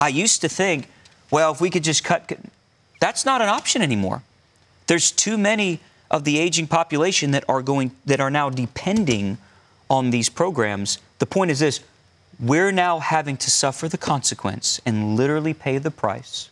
I used to think, well, if we could just cut, that's not an option anymore. There's too many of the aging population that are now depending on these programs. The point is this: we're now having to suffer the consequence and literally pay the price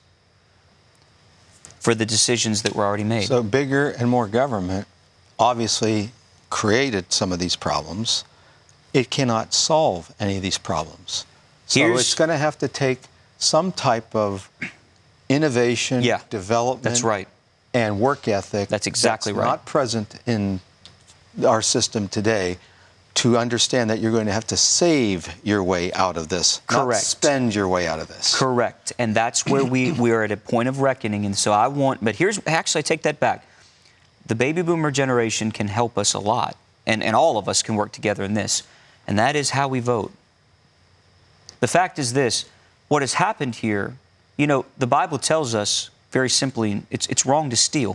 for the decisions that were already made. So bigger and more government obviously created some of these problems. It cannot solve any of these problems. So it's going to have to take some type of innovation, development, that's right, and work ethic. That's exactly right. Not present in our system today, to understand that you're going to have to save your way out of this, correct, not spend your way out of this. Correct, and that's where we're at a point of reckoning. And so I take that back. The baby boomer generation can help us a lot, and all of us can work together in this, and that is how we vote. The fact is this: what has happened here, the Bible tells us very simply, it's wrong to steal.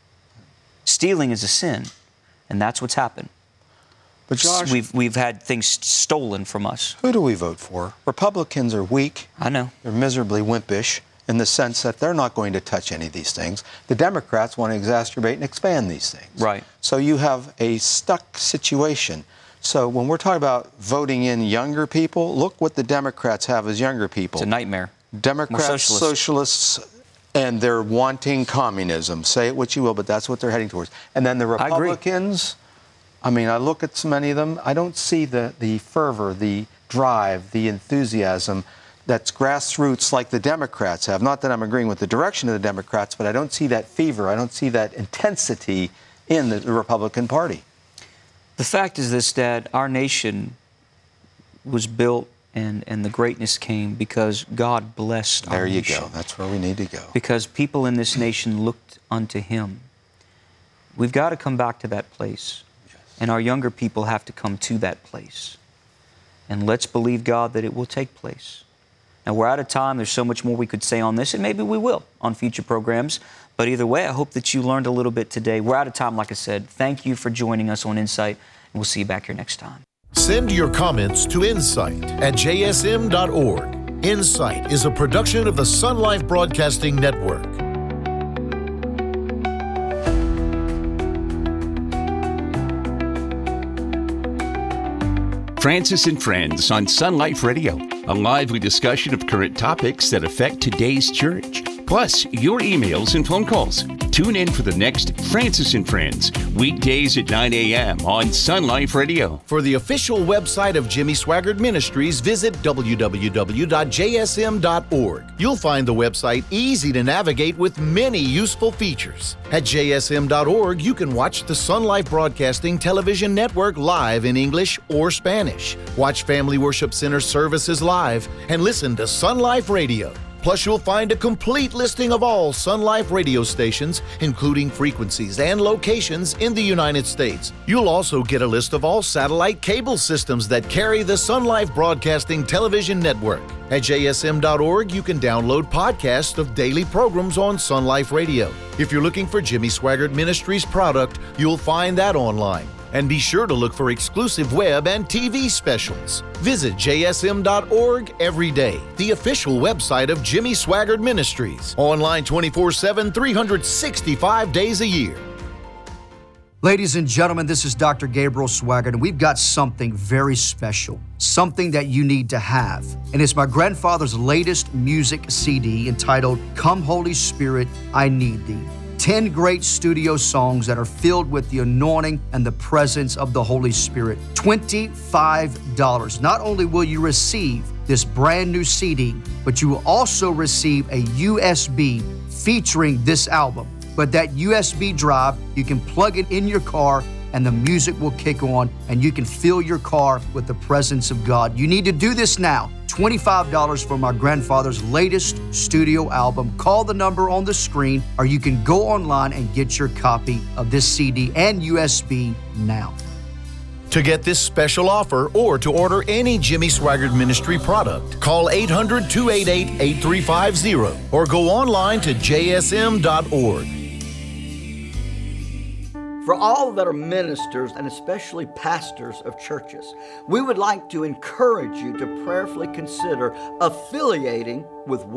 Stealing is a sin, and that's what's happened. But Josh, we've had things stolen from us. Who do we vote for? Republicans are weak. I know. They're miserably wimpish in the sense that they're not going to touch any of these things. The Democrats want to exacerbate and expand these things. Right. So you have a stuck situation. So when we're talking about voting in younger people, look what the Democrats have as younger people. It's a nightmare. Democrats, socialists, and they're wanting communism. Say it what you will, but that's what they're heading towards. And then the Republicans, I look at so many of them, I don't see the fervor, the drive, the enthusiasm that's grassroots like the Democrats have. Not that I'm agreeing with the direction of the Democrats, but I don't see that fever, I don't see that intensity in the Republican Party. The fact is this, Dad, our nation was built and the greatness came because God blessed our nation. There you go. That's where we need to go. Because people in this nation looked unto Him. We've got to come back to that place. Yes. And our younger people have to come to that place. And let's believe, God, that it will take place. Now, we're out of time. There's so much more we could say on this, and maybe we will on future programs. But either way, I hope that you learned a little bit today. We're out of time, like I said. Thank you for joining us on Insight, and we'll see you back here next time. Send your comments to insight@jsm.org. Insight is a production of the Sun Life Broadcasting Network. Francis and Friends on Sun Life Radio, a lively discussion of current topics that affect today's church, plus your emails and phone calls. Tune in for the next Francis and Friends, weekdays at 9 a.m. on Sun Life Radio. For the official website of Jimmy Swaggart Ministries, visit www.jsm.org. You'll find the website easy to navigate with many useful features. At jsm.org, you can watch the Sun Life Broadcasting Television Network live in English or Spanish, watch Family Worship Center services live, and listen to Sun Life Radio. Plus, you'll find a complete listing of all Sun Life radio stations, including frequencies and locations in the United States. You'll also get a list of all satellite cable systems that carry the Sun Life Broadcasting Television Network. At jsm.org, you can download podcasts of daily programs on Sun Life Radio. If you're looking for Jimmy Swaggart Ministries product, you'll find that online. And be sure to look for exclusive web and TV specials. Visit jsm.org every day, the official website of Jimmy Swaggart Ministries. Online 24/7, 365 days a year. Ladies and gentlemen, this is Dr. Gabriel Swaggart, and we've got something very special, something that you need to have. And it's my grandfather's latest music CD entitled, Come Holy Spirit, I Need Thee. 10 great studio songs that are filled with the anointing and the presence of the Holy Spirit. $25. Not only will you receive this brand new CD, but you will also receive a USB featuring this album. But that USB drive, you can plug it in your car and the music will kick on and you can fill your car with the presence of God. You need to do this now. $25 for my grandfather's latest studio album. Call the number on the screen, or you can go online and get your copy of this CD and USB now. To get this special offer or to order any Jimmy Swaggart Ministry product, call 800-288-8350 or go online to jsm.org. For all that are ministers and especially pastors of churches, we would like to encourage you to prayerfully consider affiliating with